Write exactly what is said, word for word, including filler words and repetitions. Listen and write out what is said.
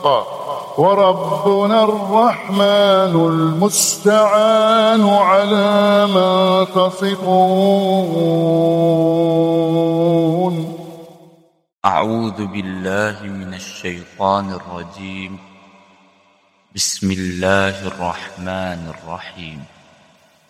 وربنا الرحمن المستعان على ما تصفون. أعوذ بالله من الشيطان الرجيم. بسم الله الرحمن الرحيم.